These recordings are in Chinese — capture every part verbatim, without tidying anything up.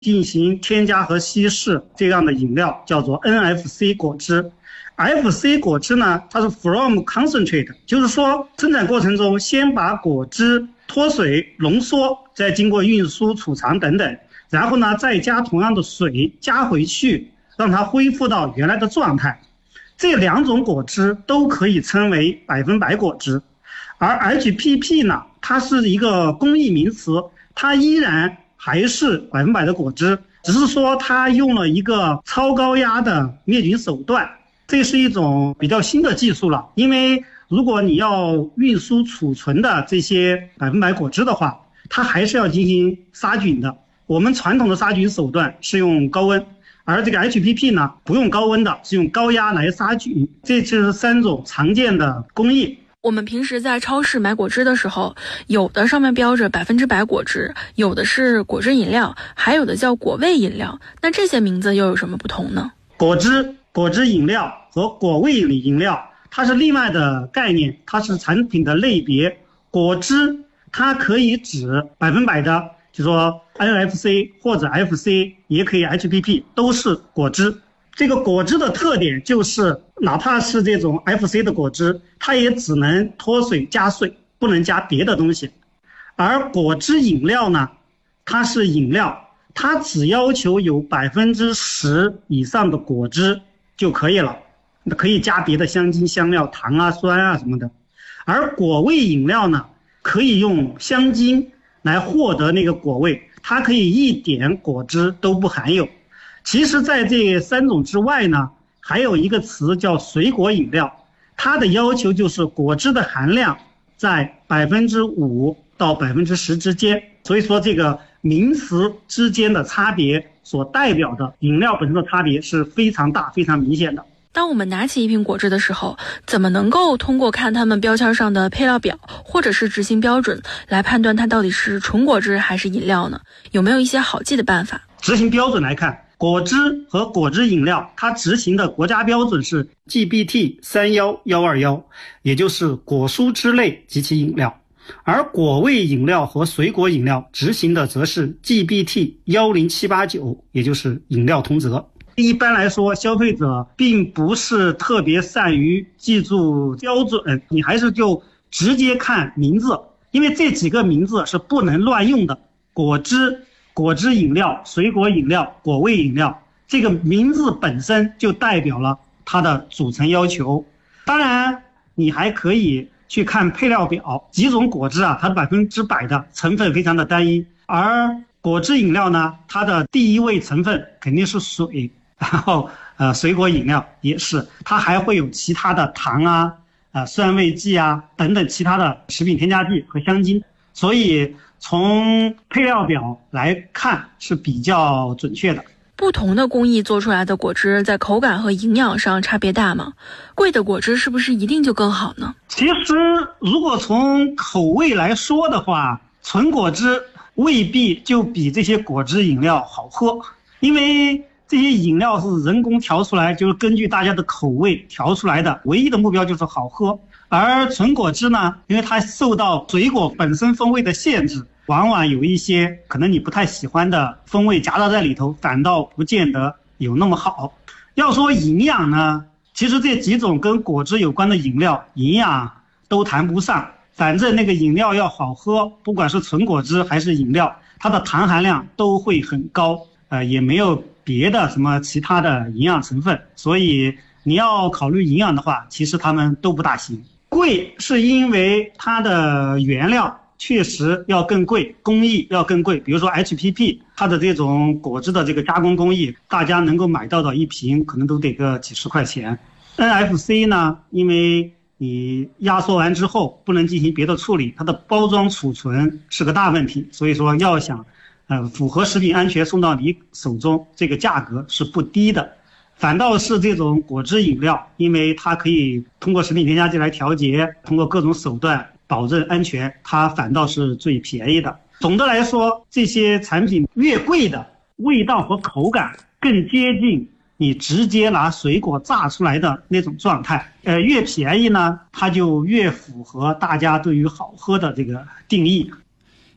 进行添加和稀释这样的饮料叫做 N F C 果汁。F C 果汁呢，它是 from concentrate， 就是说生产过程中先把果汁脱水浓缩，再经过运输储藏等等，然后呢再加同样的水加回去，让它恢复到原来的状态。这两种果汁都可以称为百分百果汁。而 H P P 呢，它是一个工艺名词，它依然还是百分百的果汁，只是说它用了一个超高压的灭菌手段。这是一种比较新的技术了，因为如果你要运输储存的这些百分百果汁的话，它还是要进行杀菌的。我们传统的杀菌手段是用高温，而这个 H P P 呢，不用高温的，是用高压来杀菌。这就是三种常见的工艺。 我们平时在超市买果汁的时候，有的上面标着百分之百果汁，有的是果汁饮料，还有的叫果味饮料。那这些名字又有什么不同呢？ 果汁、果汁饮料和果味饮料，它是另外的概念，它是产品的类别。果汁它可以指百分百的，就说 N F C 或者 F C， 也可以 H P P， 都是果汁。这个果汁的特点就是，哪怕是这种 F C 的果汁，它也只能脱水加水，不能加别的东西。而果汁饮料呢，它是饮料，它只要求有百分之十以上的果汁就可以了，可以加别的香精、香料、糖啊、酸啊什么的。而果味饮料呢，可以用香精来获得那个果味，它可以一点果汁都不含有。其实在这三种之外呢，还有一个词叫水果饮料，它的要求就是果汁的含量在百分之五到百分之十之间。所以说这个名词之间的差别所代表的饮料本身的差别是非常大、非常明显的。 当我们拿起一瓶果汁的时候，怎么能够通过看它们标签上的配料表或者是执行标准来判断它到底是纯果汁还是饮料呢？有没有一些好记的办法？ 执行标准来看，果汁和果汁饮料它执行的国家标准是 G B T 三一一二一， 也就是果蔬汁类及其饮料。而果味饮料和水果饮料执行的则是 G B T 一零七八九， 也就是饮料通则。一般来说，消费者并不是特别善于记住标准，你还是就直接看名字，因为这几个名字是不能乱用的。果汁、果汁饮料、水果饮料、果味饮料，这个名字本身就代表了它的组成要求。当然你还可以去看配料表，几种果汁啊，它的百分之百的成分非常的单一，而果汁饮料呢，它的第一位成分肯定是水，然后呃水果饮料也是，它还会有其他的糖啊、呃酸味剂啊等等其他的食品添加剂和香精，所以从配料表来看是比较准确的。 不同的工艺做出来的果汁在口感和营养上差别大吗？贵的果汁是不是一定就更好呢？ 其实如果从口味来说的话，纯果汁未必就比这些果汁饮料好喝，因为这些饮料是人工调出来，就是根据大家的口味调出来的，唯一的目标就是好喝。而纯果汁呢，因为它受到水果本身风味的限制，往往有一些可能你不太喜欢的风味夹杂在里头，反倒不见得有那么好。要说营养呢，其实这几种跟果汁有关的饮料营养都谈不上，反正那个饮料要好喝，不管是纯果汁还是饮料，它的糖含量都会很高，呃，也没有别的什么其他的营养成分，所以你要考虑营养的话，其实它们都不大行。贵是因为它的原料确实要更贵，工艺要更贵，比如说 H P P 它的这种果汁的这个加工工艺，大家能够买到的一瓶可能都得个几十块钱。 N F C 呢，因为你压缩完之后不能进行别的处理，它的包装储存是个大问题，所以说要想呃符合食品安全送到你手中，这个价格是不低的。反倒是这种果汁饮料，因为它可以通过食品添加剂来调节，通过各种手段保证安全，它反倒是最便宜的。总的来说，这些产品越贵的味道和口感更接近你直接拿水果榨出来的那种状态，呃，越便宜呢，它就越符合大家对于好喝的这个定义。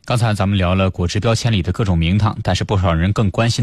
刚才咱们聊了果汁标签里的各种名堂，但是不少人更关心